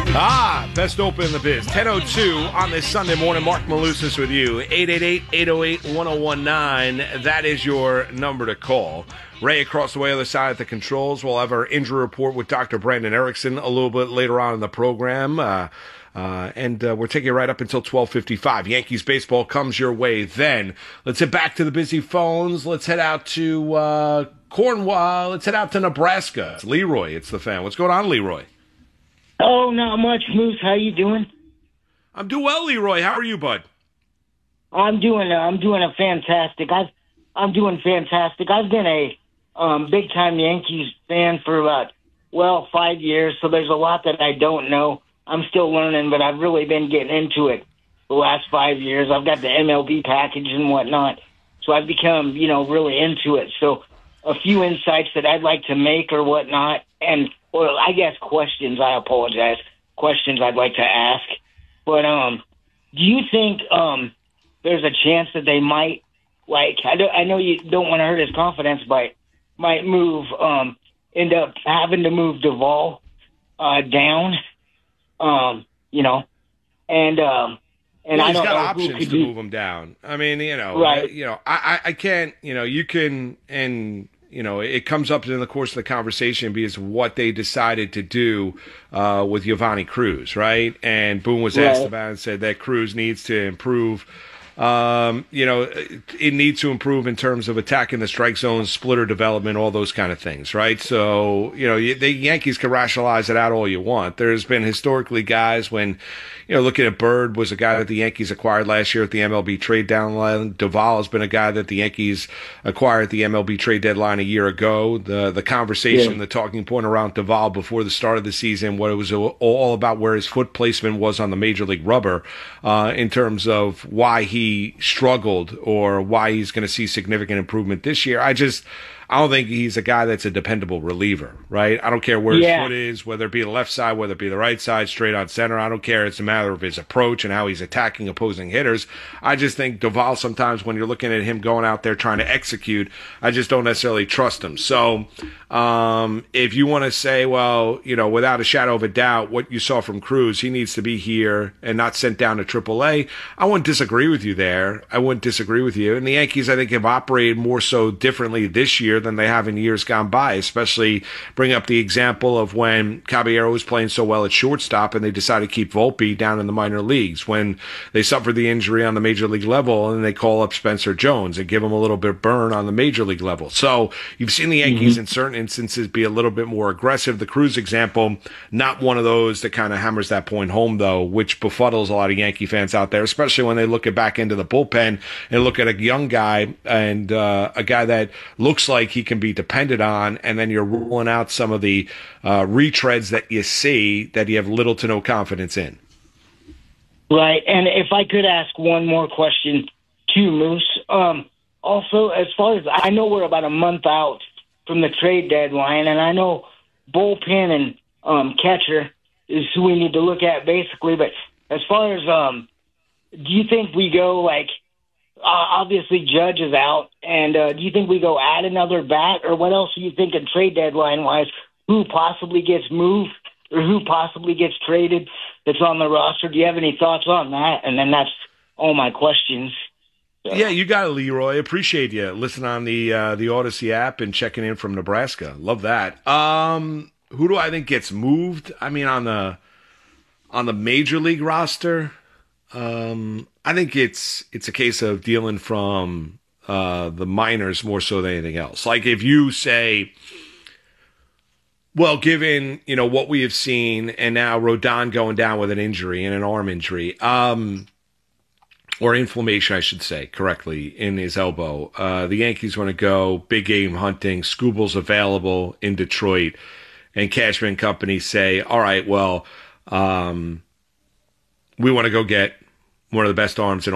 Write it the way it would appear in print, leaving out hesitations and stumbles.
Best open in the biz. 10:02 on this Sunday morning. Mark Malusis with you. 888-808-1019. That is your number to call. Ray across the way, other side at the controls. We'll have our injury report with Dr. Brandon Erickson a little bit later on in the program. And we're taking it right up until 12:55. Yankees baseball comes your way then. Let's head back to the busy phones. Let's head out to Cornwall. Let's head out to Nebraska. It's Leroy. It's the fan. What's going on, Leroy? Oh, not much, Moose. How you doing? I'm doing well, Leroy. How are you, bud? I'm doing fantastic. I'm doing fantastic. I've been a big time Yankees fan for about 5 years. So there's a lot that I don't know. I'm still learning, but I've really been getting into it the last 5 years. I've got the MLB package and whatnot, so I've become really into it. So a few insights that I'd like to make or whatnot, and I guess questions. I apologize. Questions I'd like to ask. But do you think there's a chance that they might, I know you don't want to hurt his confidence, but might end up having to move Duvall down, and well, I he's don't got know options to move him down. I mean, right. I can't, you can, and it comes up in the course of the conversation because what they decided to do with Giovanni Cruz, right? And Boone was asked about it and said that Cruz needs to improve. It needs to improve in terms of attacking the strike zone, splitter development, all those kind of things, right? So, the Yankees can rationalize it out all you want. There's been historically guys when, looking at Bird was a guy that the Yankees acquired last year at the MLB trade deadline. Duvall has been a guy that the Yankees acquired at the MLB trade deadline a year ago. The conversation, the talking point around Duvall before the start of the season, what it was all about where his foot placement was on the major league rubber, in terms of why he struggled or why he's going to see significant improvement this year. I don't think he's a guy that's a dependable reliever, right? I don't care where his foot is, whether it be the left side, whether it be the right side, straight on center. I don't care. It's a matter of his approach and how he's attacking opposing hitters. I just think Duvall, sometimes when you're looking at him going out there trying to execute, I just don't necessarily trust him. So if you want to say, without a shadow of a doubt, what you saw from Cruz, he needs to be here and not sent down to AAA, I wouldn't disagree with you there. I wouldn't disagree with you. And the Yankees, I think, have operated more so differently this year than they have in years gone by, especially bring up the example of when Caballero was playing so well at shortstop and they decided to keep Volpe down in the minor leagues, when they suffered the injury on the major league level and they call up Spencer Jones and give him a little bit of burn on the major league level. So you've seen the Yankees in certain instances be a little bit more aggressive. The Cruz example, not one of those that kind of hammers that point home, though, which befuddles a lot of Yankee fans out there, especially when they look back into the bullpen and look at a young guy and a guy that looks like he can be depended on, and then you're ruling out some of the retreads that you see that you have little to no confidence in. Right, and if I could ask one more question too, Moose. Also, as far as I know, we're about a month out from the trade deadline, and I know bullpen and catcher is who we need to look at basically. But as far as do you think we go obviously Judge is out, and do you think we go add another bat, or what else are you thinking trade deadline wise? Who possibly gets moved or who possibly gets traded that's on the roster? Do you have any thoughts on that? And then that's all my questions. So. Yeah, you got it, Leroy. Appreciate you listening on the Odyssey app and checking in from Nebraska. Love that. Who do I think gets moved? I mean, on the major league roster, I think it's a case of dealing from the minors more so than anything else. Like if you say, well, given what we have seen, and now Rodon going down with an injury and an arm injury, or inflammation, I should say, correctly, in his elbow, the Yankees want to go big game hunting. Skubal's available in Detroit, and Cashman Company say, all right, well, we want to go get one of the best arms in